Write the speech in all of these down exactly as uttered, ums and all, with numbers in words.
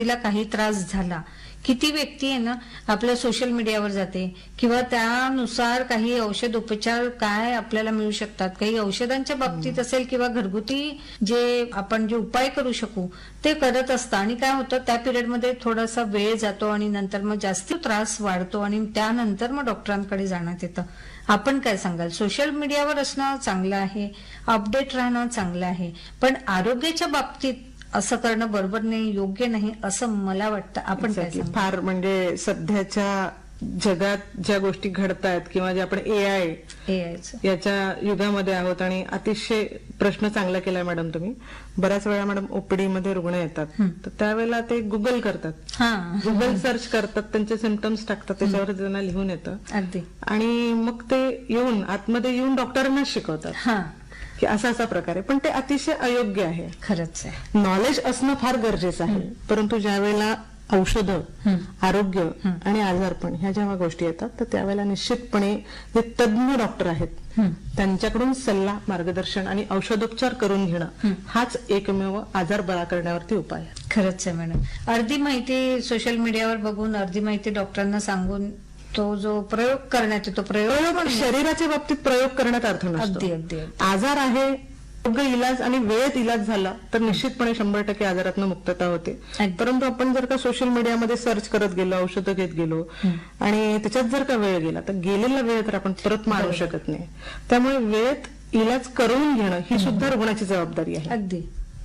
तिला काही त्रास झाला, किती व्यक्ती आहे ना आपल्या सोशल मीडियावर जाते किंवा त्यानुसार काही औषध उपचार काय आपल्याला मिळू शकतात, काही औषधांच्या बाबतीत असेल किंवा घरगुती जे आपण जे उपाय करू शकू ते करत असतं. आणि काय होतं त्या पिरियडमध्ये थोडासा वेळ जातो आणि नंतर मग जास्त त्रास वाढतो आणि त्यानंतर मग डॉक्टरांकडे जाण्यात येतं. आपण काय सांगाल? सोशल मीडियावर असणं चांगलं आहे, अपडेट राहणं चांगलं आहे, पण आरोग्याच्या बाबतीत असं करणं बरोबर नाही, योग्य नाही असं मला वाटतं. आपण काय सांगाल? फार म्हणजे सध्याच्या जगात ज्या गोष्टी घडतायत किंवा जे आपण ए आय एआयचं याच्या युगामध्ये आहोत आणि अतिशय प्रश्न चांगला केलाय मॅडम तुम्ही. बऱ्याच वेळा मॅडम ओपीडी मध्ये रुग्ण येतात तर त्यावेळेला ते गुगल करतात, हा गुगल सर्च करतात, त्यांचे सिम्पटम्स टाकतात, त्याच्यावर त्यांना लिहून येतं अगदी. आणि मग ते येऊन आतमध्ये येऊन डॉक्टरांना शिकवतात हा की असा असा प्रकार आहे. पण ते अतिशय अयोग्य आहे. खरंच आहे. नॉलेज असणं फार गरजेचं आहे, परंतु ज्या वेळेला औषधं, आरोग्य आणि आजारपण ह्या जेव्हा गोष्टी येतात तर त्यावेळेला निश्चितपणे जे तज्ञ डॉक्टर आहेत त्यांच्याकडून सल्ला, मार्गदर्शन आणि औषधोपचार करून घेणं हाच एकमेव आजार बरा करण्यावरती उपाय आहे. खरंच आहे मॅडम. अर्धी माहिती सोशल मीडियावर बघून, अर्धी माहिती डॉक्टरांना सांगून तो जो प्रयोग करण्यात येतो, प्रयोग शरीराच्या बाबतीत प्रयोग करण्यात अर्थ नसतो. अगदी अगदी आजार आहे, योग्य इलाज आणि वेळेत इलाज झाला तर निश्चितपणे शंभर टक्के आजारातून मुक्तता होते. परंतु आपण जर का सोशल मीडियामध्ये सर्च करत गेलो, औषधं घेत गेलो आणि त्याच्यात जर का वेळ गेला तर गेलेला वेळ तर आपण परत मारू शकत नाही. त्यामुळे वेळेत इलाज करून घेणं ही सुद्धा रुग्णाची जबाबदारी आहे. अगदी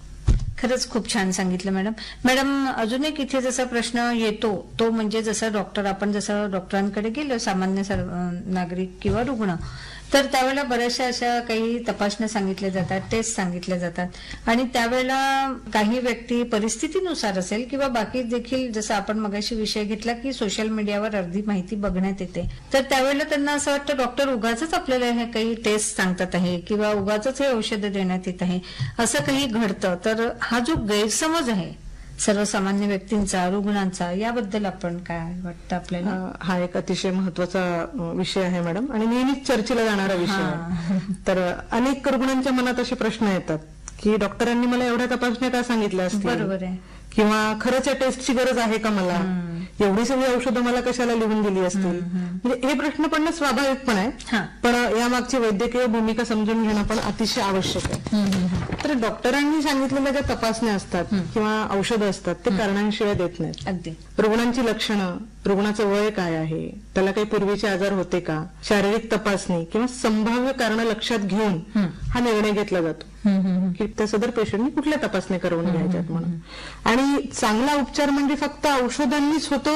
खरंच खूप छान सांगितलं मॅडम. मॅडम अजून एक इथे जसा प्रश्न येतो तो म्हणजे जसं डॉक्टर आपण जसं डॉक्टरांकडे गेलो, सामान्य नागरिक किंवा रुग्ण, तर त्यावेळेला बऱ्याचशा अशा काही तपासण्या सांगितल्या जातात, टेस्ट सांगितल्या जातात आणि त्यावेळेला काही व्यक्ती परिस्थितीनुसार असेल किंवा बाकी देखील जसं आपण मगाशी विषय घेतला की सोशल मीडियावर अर्धी माहिती बघण्यात येते, तर त्यावेळेला त्यांना असं वाटतं डॉक्टर उगाचच आपल्याला हे काही टेस्ट सांगतात आहे किंवा उगाचच हे औषधं देण्यात येत आहे, असं काही घडतं. तर हा जो गैरसमज आहे सर्वसामान्य व्यक्तींचा, रुग्णांचा, याबद्दल आपण काय वाटतं आपल्याला? हा एक अतिशय महत्वाचा विषय आहे मॅडम आणि नेहमीच चर्चेला जाणारा विषय आहे. तर अनेक रुग्णांच्या मनात असे प्रश्न येतात की डॉक्टरांनी मला एवढ्या तपासण्या का सांगितल्या असतील, बरोबर आहे, किंवा खरंच या टेस्टची गरज आहे का मला, एवढी सगळी औषधं मला कशाला लिहून दिली असतील. म्हणजे हे प्रश्न पडणं स्वाभाविक पण आहे, पण यामागची वैद्यकीय भूमिका समजून घेणं पण अतिशय आवश्यक आहे. तर डॉक्टरांनी सांगितलेल्या ज्या तपासण्या असतात किंवा औषधं असतात ते कारणांशिवाय देत नाहीत. अगदी रुग्णांची लक्षणं, रुग्णाचं वय काय आहे, त्याला काही पूर्वीचे आजार होते का, शारीरिक तपासणी किंवा संभाव्य कारण लक्षात घेऊन हा निर्णय घेतला जातो की त्या सदर पेशंटनी कुठल्या तपासण्या करून घ्यायच्यात म्हणून. आणि चांगला उपचार म्हणजे फक्त औषधांनीच होतो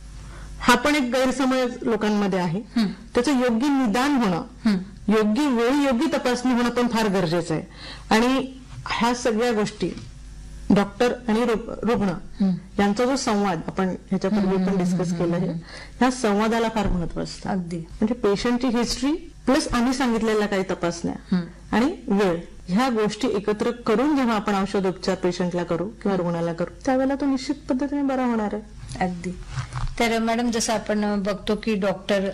हा पण एक गैरसमज लोकांमध्ये आहे. त्याचं योग्य निदान होणं, योग्य वेळी योग्य तपासणी होणं पण फार गरजेचं आहे. आणि ह्या सगळ्या गोष्टी डॉक्टर आणि रुग्ण यांचा जो संवाद आपण ह्याच्यापूर्वी पण डिस्कस केला आहे, ह्या संवादाला फार महत्व असतं. अगदी म्हणजे पेशंटची हिस्ट्री प्लस आम्ही सांगितलेल्या काही तपासण्या आणि वेळ ह्या गोष्टी एकत्र करून जेव्हा आपण औषधोपचार पेशंटला करू किंवा रुग्णाला करू त्यावेळेला तो निश्चित पद्धतीने बरा होणार आहे. अगदी. तर मॅडम जसं आपण बघतो की डॉक्टर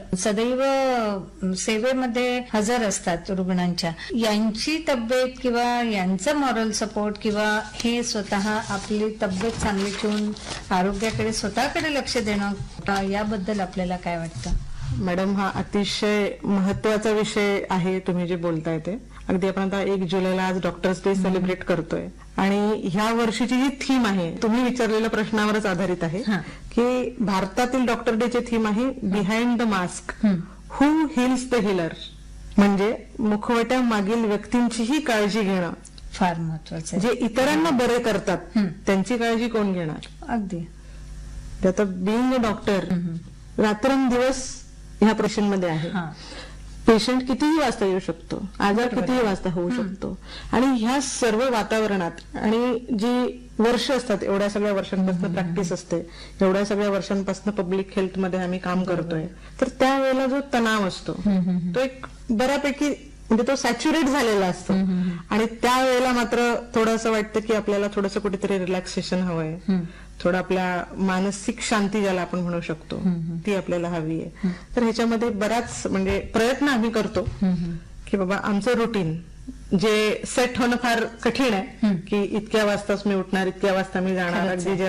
सदैव सेवेमध्ये हजर असतात रुग्णांच्या, यांची तब्येत किंवा यांचं मॉरल सपोर्ट किंवा हे स्वतः आपली तब्येत चांगली ठेवून आरोग्याकडे स्वतःकडे लक्ष देणं, याबद्दल आपल्याला काय वाटतं? मॅडम हा अतिशय महत्वाचा विषय आहे तुम्ही जे बोलताय ते. अगदी आपण आता एक जुलैला आज डॉक्टर्स डे सेलिब्रेट करतोय आणि ह्या वर्षीची जी थीम आहे तुम्ही विचारलेल्या प्रश्नावरच आधारित आहे की भारतातील डॉक्टर डेची थीम आहे behind the mask, who hills the healer. म्हणजे मुखवट्या मागील व्यक्तींचीही काळजी घेणं फार महत्वाचं. जे इतरांना बरे करतात त्यांची काळजी कोण घेणार? अगदी. आता बिईंग अ डॉक्टर रात्रंदिवस ह्या प्रश्नांमध्ये आहे. पेशंट कितीही वाजता येऊ शकतो, आजार कितीही वाजता होऊ शकतो आणि ह्या सर्व वातावरणात आणि जी वर्ष असतात, एवढ्या सगळ्या वर्षांपासून प्रॅक्टिस असते, एवढ्या सगळ्या वर्षांपासून पब्लिक हेल्थ मध्ये आम्ही काम करतोय, तर त्यावेळेला जो तणाव असतो तो एक बऱ्यापैकी म्हणजे तो सॅच्युरेट झालेला असतो आणि त्यावेळेला मात्र थोडंसं वाटतं की आपल्याला थोडंसं कुठेतरी रिलॅक्सेशन हवंय, थोडं आपल्या मानसिक शांती ज्याला आपण म्हणू शकतो ती आपल्याला हवी आहे. तर ह्याच्यामध्ये बराच म्हणजे प्रयत्न आम्ही करतो की बाबा आमचं रुटीन जे सेट होणं फार कठीण आहे की इतक्या वाजताच मी उठणार, इतक्या वाजता मी जाणार, अगदी